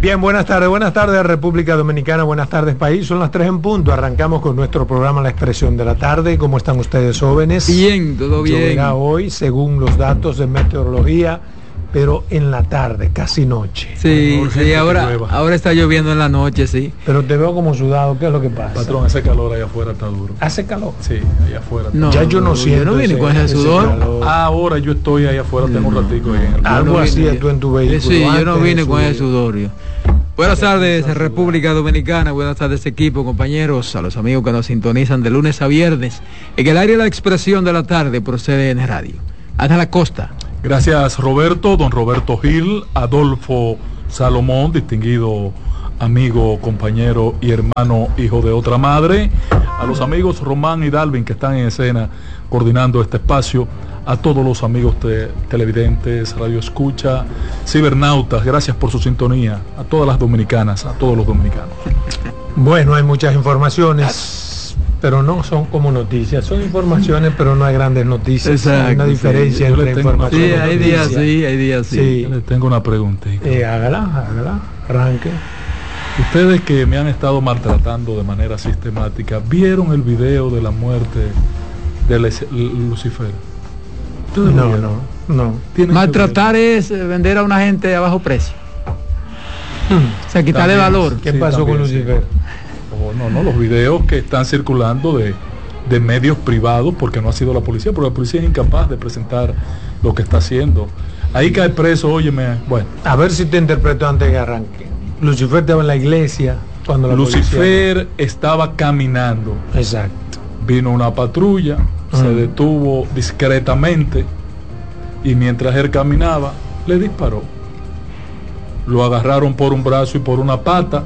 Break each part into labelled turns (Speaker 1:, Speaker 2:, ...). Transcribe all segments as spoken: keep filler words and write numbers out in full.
Speaker 1: Bien, buenas tardes, buenas tardes República Dominicana, buenas tardes país, son las tres en punto, arrancamos con nuestro programa La Expresión de la Tarde. ¿Cómo están ustedes, jóvenes?
Speaker 2: Bien, todo bien.
Speaker 1: Lloverá hoy, según los datos de meteorología, pero en la tarde, casi noche.
Speaker 2: Sí, sí, ahora, ahora está lloviendo en la noche, sí.
Speaker 1: Pero te veo como sudado, ¿qué es lo que pasa?
Speaker 3: Patrón, ese calor allá afuera está duro.
Speaker 1: ¿Hace calor?
Speaker 3: Sí, allá afuera.
Speaker 2: No,
Speaker 1: ya yo no, no siento.
Speaker 2: Yo no vine
Speaker 1: ese,
Speaker 2: con ese sudor.
Speaker 3: Ese ahora yo estoy allá afuera, tengo un ratico ahí en el
Speaker 1: Algo así tú en tu vehículo.
Speaker 2: Sí, yo no vine con ese sudor. Yo. Buenas tardes, República Dominicana, buenas tardes equipo, compañeros, a los amigos que nos sintonizan de lunes a viernes. En el área de La Expresión de la Tarde por C D N Radio. Hasta la costa.
Speaker 3: Gracias Roberto, don Roberto Gil, Adolfo Salomón, distinguido amigo, compañero y hermano, hijo de otra madre, a los amigos Román y Dalvin que están en escena coordinando este espacio, a todos los amigos te, televidentes, radio escucha, cibernautas, gracias por su sintonía, a todas las dominicanas, a todos los dominicanos.
Speaker 1: Bueno, hay muchas informaciones, pero no son como noticias, son informaciones, pero no hay grandes noticias.
Speaker 2: Exacto,
Speaker 1: hay una diferencia
Speaker 2: sí,
Speaker 1: entre información
Speaker 2: sí,
Speaker 1: y
Speaker 2: hay días sí, hay días sí.
Speaker 3: sí. Yo les tengo una pregunta.
Speaker 1: Eh, hágala, hágala, arranque.
Speaker 3: Ustedes que me han estado maltratando de manera sistemática, ¿vieron el video de la muerte de Lucifer?
Speaker 1: No, no, no.
Speaker 2: Maltratar es vender a una gente a bajo precio. Hmm. O sea, quitarle
Speaker 3: también,
Speaker 2: valor.
Speaker 1: ¿Qué
Speaker 3: sí,
Speaker 1: pasó
Speaker 3: también,
Speaker 1: con Lucifer?
Speaker 3: Sí. Oh, no, no, los videos que están circulando de, de medios privados, porque no ha sido la policía, porque la policía es incapaz de presentar lo que está haciendo. Ahí cae preso, óyeme, bueno.
Speaker 1: A ver si te interpreto antes que arranque. Lucifer estaba en la iglesia cuando la
Speaker 3: Lucifer
Speaker 1: policía...
Speaker 3: estaba caminando.
Speaker 1: Exacto.
Speaker 3: Vino una patrulla, uh-huh. se detuvo discretamente y mientras él caminaba, le disparó. Lo agarraron por un brazo y por una pata,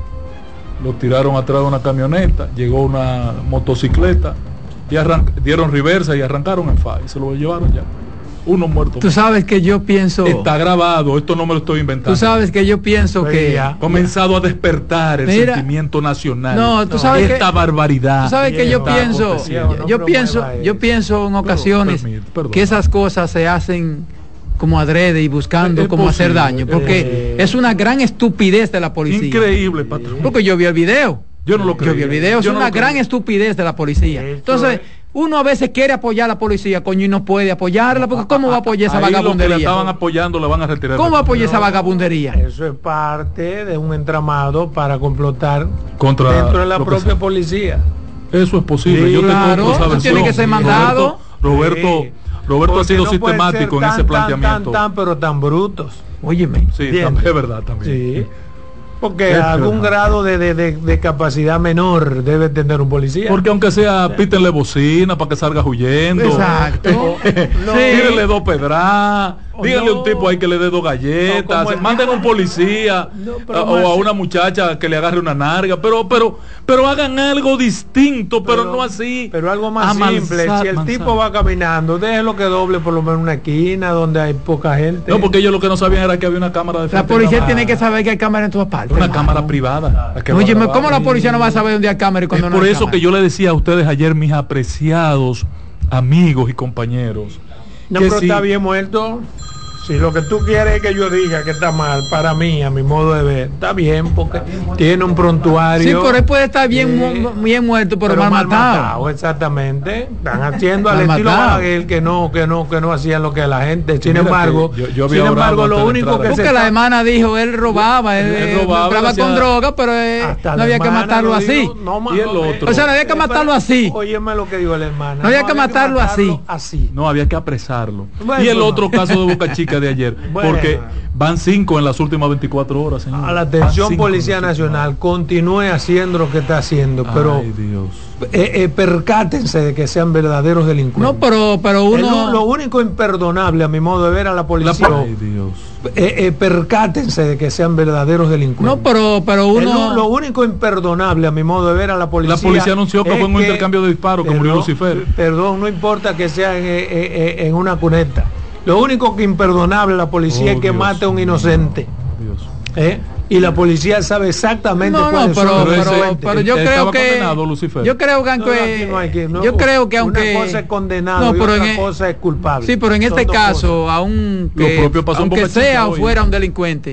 Speaker 3: lo tiraron atrás de una camioneta, llegó una motocicleta y arranc- dieron reversa y arrancaron el F A I, se lo llevaron ya. Uno muerto.
Speaker 2: Tú sabes que yo pienso...
Speaker 3: Está grabado, esto no me lo estoy inventando.
Speaker 2: Tú sabes que yo pienso pues que...
Speaker 3: Ha comenzado a despertar el
Speaker 2: Mira,
Speaker 3: sentimiento nacional.
Speaker 2: No, tú sabes
Speaker 3: esta
Speaker 2: que...
Speaker 3: Esta barbaridad.
Speaker 2: Tú sabes que yo pienso...
Speaker 3: Yo,
Speaker 2: yo, yo pienso, yo pienso en ocasiones pero, perdón, que esas cosas se hacen como adrede y buscando es cómo posible, hacer daño. Porque eh, es una gran estupidez de la policía.
Speaker 3: Increíble, patrón.
Speaker 2: Porque yo vi el video.
Speaker 3: Yo no lo creo.
Speaker 2: Yo vi el video,
Speaker 3: yo
Speaker 2: es
Speaker 3: no
Speaker 2: una gran estupidez de la policía. Entonces... Uno a veces quiere apoyar a la policía, coño, y no puede apoyarla, porque ¿cómo va a apoyar esa
Speaker 3: ahí
Speaker 2: vagabundería?
Speaker 3: Los que la estaban apoyando le van a retirar.
Speaker 2: ¿Cómo va a apoyar esa vagabundería?
Speaker 1: Eso es parte de un entramado para complotar
Speaker 3: contra
Speaker 1: dentro de la propia policía.
Speaker 3: Eso es posible.
Speaker 2: Sí,
Speaker 3: yo
Speaker 2: claro,
Speaker 3: te compro esa
Speaker 2: tiene que ser mandado.
Speaker 3: Roberto, Roberto,
Speaker 1: sí.
Speaker 3: Roberto ha sido
Speaker 1: no
Speaker 3: sistemático en
Speaker 1: tan,
Speaker 3: ese planteamiento.
Speaker 1: Tan, tan, pero tan brutos.
Speaker 2: Óyeme.
Speaker 3: Sí, también, es verdad también.
Speaker 1: Sí. Porque es algún verdad. grado de, de, de, de capacidad menor debe tener un policía.
Speaker 3: Porque aunque sea, pítenle bocina para que salga huyendo.
Speaker 2: Exacto.
Speaker 3: no. Sí. Tírenle dos pedras. Díganle a
Speaker 1: no.
Speaker 3: un tipo ahí que le dé dos galletas. No, manden a un policía no, a, o a una muchacha que le agarre una narga. Pero, pero, pero hagan algo distinto, pero, pero no así.
Speaker 1: Pero algo más simple. Manzar, si el manzar. tipo va caminando, déjelo que doble por lo menos una esquina donde hay poca gente.
Speaker 3: No, porque ellos lo que no sabían era que había una cámara de
Speaker 2: frente. La policía tiene que saber que hay cámara en todas partes.
Speaker 3: Una hermano. cámara privada.
Speaker 2: Oye, ¿cómo la policía no va a saber dónde hay cámara y cuando
Speaker 3: es
Speaker 2: no hay
Speaker 3: por eso
Speaker 2: cámara?
Speaker 3: Que yo le decía a ustedes ayer, mis apreciados amigos y compañeros.
Speaker 1: No, pero si... está bien muerto. Si lo que tú quieres es que yo diga que está mal, para mí, a mi modo de ver, está bien, porque tiene un prontuario.
Speaker 2: Sí, pero él puede estar bien, eh, mu bien muerto, pero, pero mal, mal matado. matado.
Speaker 1: Exactamente. Están haciendo al estilo Balaguer que no, que no, que no hacían lo que la gente. Sin Mira embargo,
Speaker 3: yo, yo
Speaker 1: sin embargo, lo único que
Speaker 2: porque
Speaker 1: se
Speaker 2: la hermana dijo, él robaba, él, él robaba, robaba con droga, pero eh, no había que matarlo así.
Speaker 1: Digo, no,
Speaker 3: y el otro.
Speaker 2: O sea, no había que matarlo así.
Speaker 1: Óyeme lo que dijo la hermana.
Speaker 2: No había que matarlo así.
Speaker 1: así.
Speaker 3: No, había que apresarlo. Y el otro caso de Boca Chica de ayer. Porque van cinco en las últimas veinticuatro horas, señor.
Speaker 1: A la atención Policía Nacional, continúe haciendo lo que está haciendo, pero
Speaker 3: Ay, Dios.
Speaker 1: Eh, eh, percátense de que sean verdaderos delincuentes.
Speaker 2: No, pero, pero uno...
Speaker 1: Lo, lo único imperdonable, a mi modo de ver, a la policía...
Speaker 3: La... Ay, Dios.
Speaker 1: Eh, eh, percátense de que sean verdaderos delincuentes.
Speaker 2: No, pero, pero uno...
Speaker 1: Lo, lo único imperdonable, a mi modo de ver, a la policía...
Speaker 3: La policía anunció que fue un intercambio de disparos, que murió Lucifer.
Speaker 1: Perdón, no importa que sea en, en, en una cuneta. Lo único que imperdonable a la policía oh, es que Dios mate a un inocente. Dios. ¿Eh? Y la policía sabe exactamente
Speaker 2: no,
Speaker 1: cuáles
Speaker 2: no, pero,
Speaker 1: son los
Speaker 2: pero, pero, pero yo creo que
Speaker 3: Lucifer.
Speaker 2: yo creo que aunque no, no hay que, no, yo creo que aunque
Speaker 1: una cosa es condenado no,
Speaker 2: pero
Speaker 1: y otra
Speaker 2: en,
Speaker 1: cosa es culpable.
Speaker 2: Sí, pero en este caso, aún que, aunque sea o fuera un delincuente,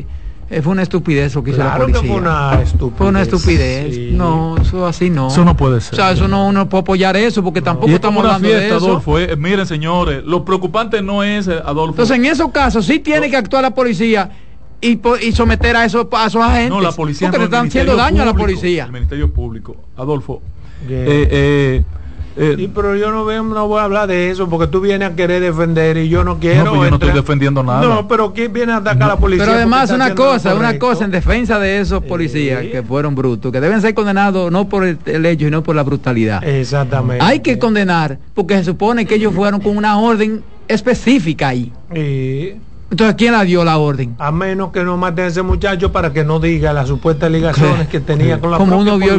Speaker 2: eh, fue una estupidez lo que hizo
Speaker 1: claro
Speaker 2: la policía.
Speaker 1: Que fue una estupidez.
Speaker 2: Fue una estupidez. Sí. No, eso así no.
Speaker 3: Eso no puede ser.
Speaker 2: O sea, eso no uno puede apoyar eso porque no. tampoco
Speaker 3: y
Speaker 2: estamos
Speaker 3: una
Speaker 2: hablando
Speaker 3: fiesta,
Speaker 2: de eso.
Speaker 3: Adolfo, eh, miren, señores, lo preocupante no es, eh, Adolfo.
Speaker 2: Entonces, en esos casos sí tiene no. que actuar la policía y, y someter a esos, a esos agentes.
Speaker 3: No, la policía
Speaker 2: porque
Speaker 3: no,
Speaker 2: le están haciendo daño público, a la policía.
Speaker 3: El Ministerio Público. Adolfo. Eh, eh,
Speaker 1: Eh, sí, pero yo no, veo, no voy a hablar de eso porque tú vienes a querer defender y yo no quiero.
Speaker 3: No, pues yo no estoy defendiendo nada.
Speaker 1: No, pero ¿quién viene a atacar no. a la policía?
Speaker 2: Pero además una cosa, una cosa en defensa de esos policías sí. que fueron brutos, que deben ser condenados no por el, el hecho y no por la brutalidad.
Speaker 1: Exactamente.
Speaker 2: Hay que condenar porque se supone que ellos fueron con una orden específica ahí.
Speaker 1: Sí.
Speaker 2: Entonces, ¿quién la dio la orden?
Speaker 1: A menos que no maten a ese muchacho para que no diga las supuestas ligaciones que tenía con la
Speaker 2: Como uno vio